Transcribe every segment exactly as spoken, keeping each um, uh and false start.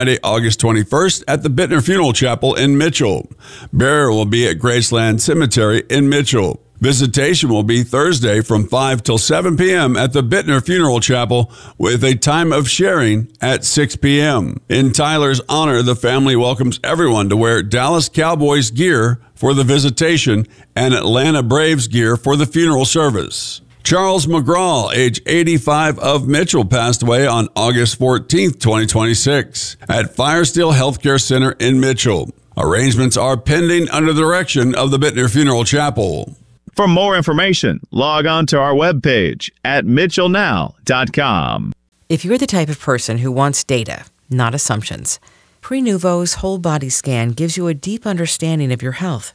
Friday, August twenty-first at the Bittner Funeral Chapel in Mitchell. Burial will be at Graceland Cemetery in Mitchell. Visitation will be Thursday from five till seven p.m. at the Bittner Funeral Chapel with a time of sharing at six p.m. In Tyler's honor, the family welcomes everyone to wear Dallas Cowboys gear for the visitation and Atlanta Braves gear for the funeral service. Charles McGraw, age eighty-five, of Mitchell, passed away on August fourteenth, twenty twenty-six at Firesteel Healthcare Center in Mitchell. Arrangements are pending under the direction of the Bittner Funeral Chapel. For more information, log on to our webpage at mitchell now dot com. If you're the type of person who wants data, not assumptions, Prenuvo's whole body scan gives you a deep understanding of your health.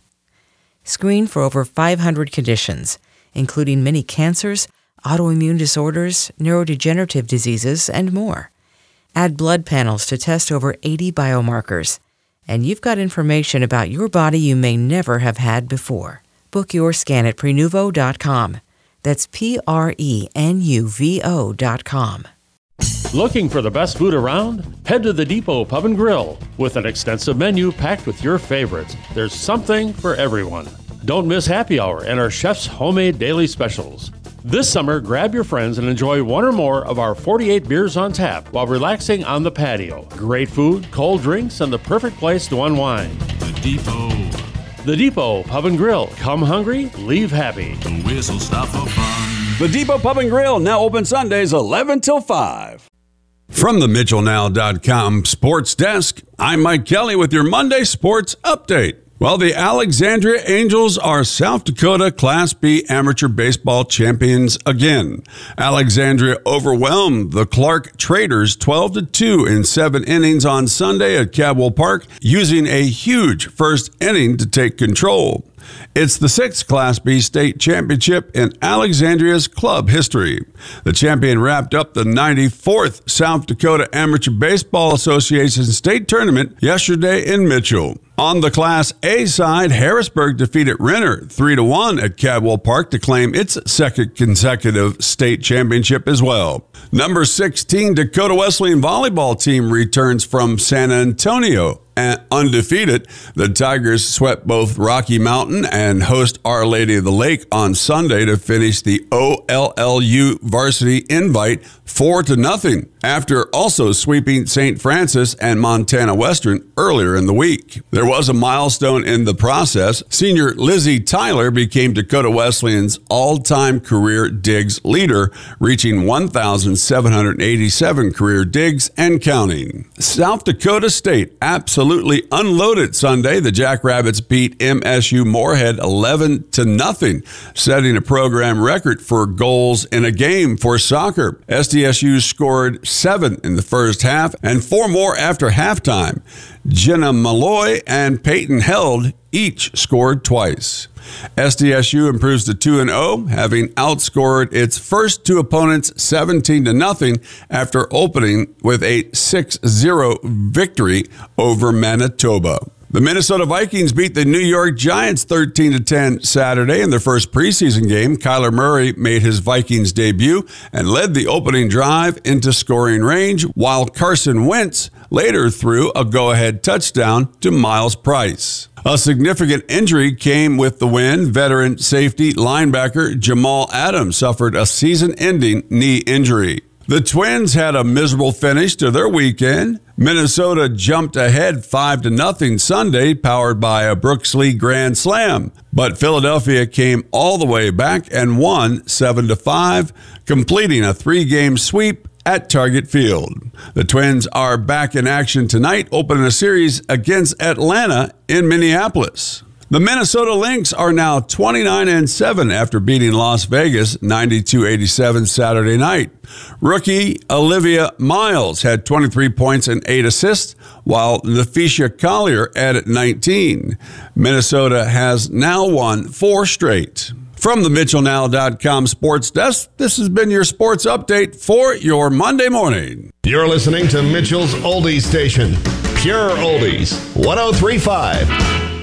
Screen for over five hundred conditions, including many cancers, autoimmune disorders, neurodegenerative diseases, and more. Add blood panels to test over eighty biomarkers, and you've got information about your body you may never have had before. Book your scan at prenuvo dot com. That's P R E N U V O dot com. Looking for the best food around? Head to the Depot Pub and Grill. With an extensive menu packed with your favorites, there's something for everyone. Don't miss happy hour and our chef's homemade daily specials. This summer, grab your friends and enjoy one or more of our forty-eight beers on tap while relaxing on the patio. Great food, cold drinks, and the perfect place to unwind. The Depot. The Depot Pub and Grill. Come hungry, leave happy. The whistle stop for fun. The Depot Pub and Grill, now open Sundays eleven till five. From the mitchell now dot com Sports Desk, I'm Mike Kelly with your Monday Sports Update. Well, the Alexandria Angels are South Dakota Class B amateur baseball champions again. Alexandria overwhelmed the Clark Traders twelve to two in seven innings on Sunday at Cadwell Park, using a huge first inning to take control. It's the sixth Class B state championship in Alexandria's club history. The champion wrapped up the ninety-fourth South Dakota Amateur Baseball Association state tournament yesterday in Mitchell. On the Class A side, Harrisburg defeated Renner three to one at Cadwell Park to claim its second consecutive state championship as well. Number sixteen Dakota Wesleyan volleyball team returns from San Antonio and undefeated. The Tigers swept both Rocky Mountain and host Our Lady of the Lake on Sunday to finish the O L L U varsity invite four to nothing, after also sweeping Saint Francis and Montana Western earlier in the week. There was a milestone in the process. Senior Lizzie Tyler became Dakota Wesleyan's all-time career digs leader, reaching one thousand seven hundred eighty-seven career digs and counting. South Dakota State absolutely unloaded Sunday. The Jackrabbits beat M S U Moorhead eleven to nothing, setting a program record for goals in a game for soccer. S D S U scored seven in the first half and four more after halftime. Jenna Malloy and Peyton Held each scored twice. S D S U improves to two and oh, having outscored its first two opponents seventeen to nothing after opening with a six zero victory over Manitoba. The Minnesota Vikings beat the New York Giants thirteen to ten Saturday in their first preseason game. Kyler Murray made his Vikings debut and led the opening drive into scoring range, while Carson Wentz later threw a go-ahead touchdown to Miles Price. A significant injury came with the win. Veteran safety linebacker Jamal Adams suffered a season-ending knee injury. The Twins had a miserable finish to their weekend. Minnesota jumped ahead five to nothing Sunday, powered by a Brooks Lee grand slam. But Philadelphia came all the way back and won seven to five, completing a three-game sweep at Target Field. The Twins are back in action tonight, opening a series against Atlanta in Minneapolis. The Minnesota Lynx are now twenty-nine and seven after beating Las Vegas ninety-two eighty-seven Saturday night. Rookie Olivia Miles had twenty-three points and eight assists, while Nafisha Collier added nineteen. Minnesota has now won four straight. From the mitchell now dot com Sports Desk, this has been your sports update for your Monday morning. You're listening to Mitchell's Oldies Station, Pure Oldies, one oh three point five.